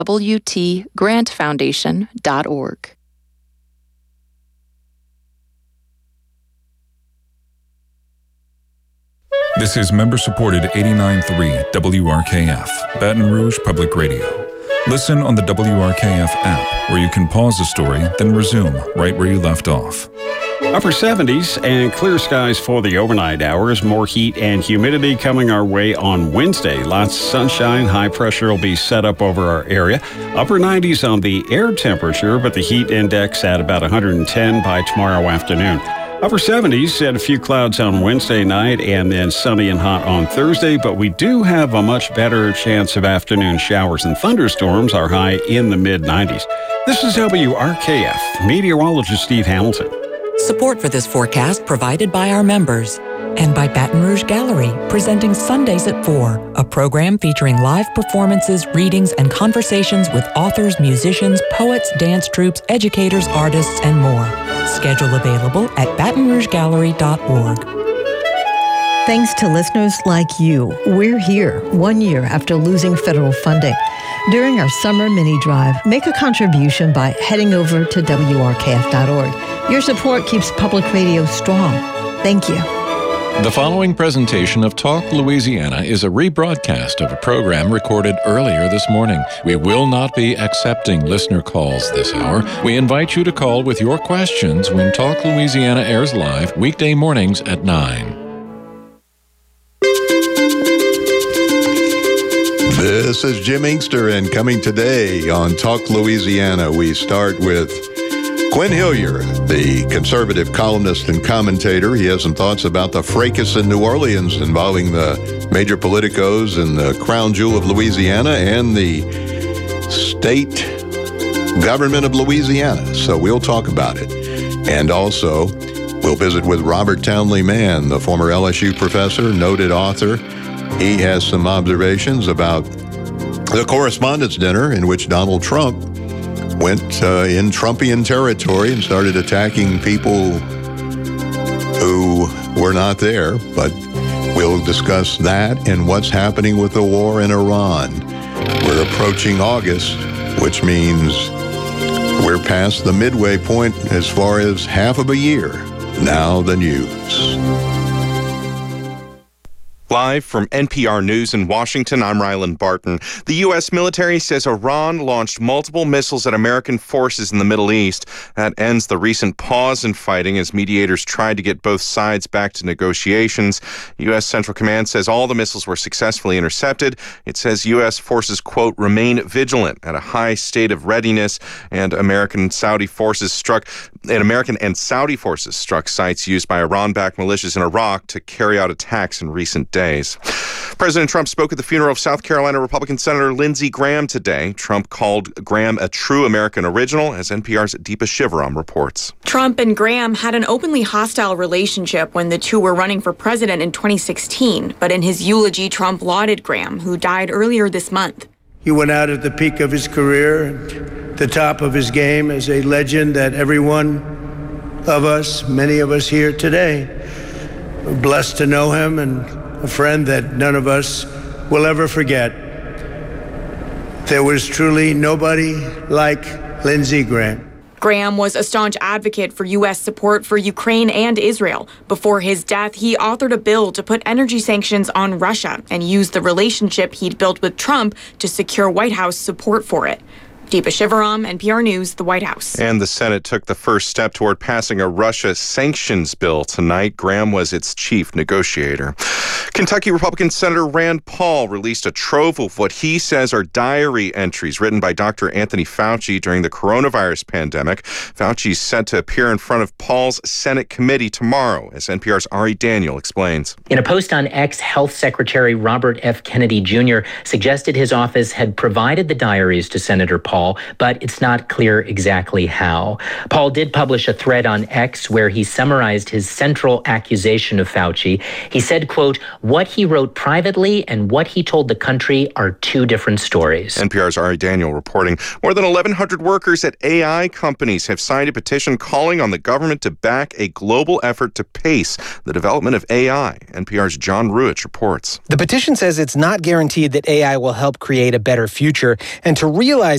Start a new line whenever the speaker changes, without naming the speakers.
wtgrantfoundation.org.
This is member-supported 89.3 WRKF, Baton Rouge Public Radio. Listen on the WRKF app, where you can pause the story, then resume right where you left off.
Upper 70s and clear skies for the overnight hours. More heat and humidity coming our way on Wednesday. Lots of sunshine. High pressure will be set up over our area. Upper 90s on the air temperature, but the heat index at about 110 by tomorrow afternoon. Upper 70s and a few clouds on Wednesday night, and then sunny and hot on Thursday, but we do have a much better chance of afternoon showers and thunderstorms. Our high in the mid-90s. This is WRKF, meteorologist Steve Hamilton.
Support for this forecast provided by our members and by Baton Rouge Gallery, presenting Sundays at 4, a program featuring live performances, readings, and conversations with authors, musicians, poets, dance troupes, educators, artists, and more. Schedule available at BatonRougeGallery.org.
Thanks to listeners like you, we're here 1 year after losing federal funding. During our summer mini drive, make a contribution by heading over to WRKF.org. Your support keeps public radio strong. Thank you.
The following presentation of Talk Louisiana is a rebroadcast of a program recorded earlier this morning. We will not be accepting listener calls this hour. We invite you to call with your questions when Talk Louisiana airs live weekday mornings at 9.
This is Jim Inkster, and coming today on Talk Louisiana, we start with Quinn Hillier, the conservative columnist and commentator. He has some thoughts about the fracas in New Orleans involving the major politicos and the crown jewel of Louisiana and the state government of Louisiana. So we'll talk about it. And also, we'll visit with Robert Townley Mann, the former LSU professor, noted author. He has some observations about the Correspondents' Dinner in which Donald Trump went in Trumpian territory and started attacking people who were not there. But we'll discuss that and what's happening with the war in Iran. We're approaching August, which means we're past the midway point as far as half of a year. Now the news.
Live from NPR News in Washington, I'm Ryland Barton. The U.S. military says Iran launched multiple missiles at American forces in the Middle East. That ends the recent pause in fighting as mediators tried to get both sides back to negotiations. U.S. Central Command says all the missiles were successfully intercepted. It says U.S. forces, quote, remain vigilant at a high state of readiness, and American and Saudi forces struck sites used by Iran-backed militias in Iraq to carry out attacks in recent days. President Trump spoke at the funeral of South Carolina Republican Senator Lindsey Graham today. Trump called Graham a true American original, as NPR's Deepa Shivaram reports.
Trump and Graham had an openly hostile relationship when the two were running for president in 2016. But in his eulogy, Trump lauded Graham, who died earlier this month.
He went out at the peak of his career, the top of his game, as a legend that every one of us, many of us here today, are blessed to know him, and a friend that none of us will ever forget. There was truly nobody like Lindsey Graham.
Graham was a staunch advocate for U.S. support for Ukraine and Israel. Before his death, he authored a bill to put energy sanctions on Russia and used the relationship he'd built with Trump to secure White House support for it. Deepa Shivaram, NPR News, the White House.
And the Senate took the first step toward passing a Russia sanctions bill tonight. Graham was its chief negotiator. Kentucky Republican Senator Rand Paul released a trove of what he says are diary entries written by Dr. Anthony Fauci during the coronavirus pandemic. Fauci is set to appear in front of Paul's Senate committee tomorrow, as NPR's Ari Daniel explains.
In a post on X, Health Secretary Robert F. Kennedy Jr. suggested his office had provided the diaries to Senator Paul Paul, but it's not clear exactly how. Paul did publish a thread on X where he summarized his central accusation of Fauci. He said, quote, "What he wrote privately and what he told the country are two different stories."
NPR's Ari Daniel reporting more than 1,100 workers at AI companies have signed a petition calling on the government to back a global effort to pace the development of AI. NPR's John Ruich reports.
The petition says it's not guaranteed that AI will help create a better future, and to realize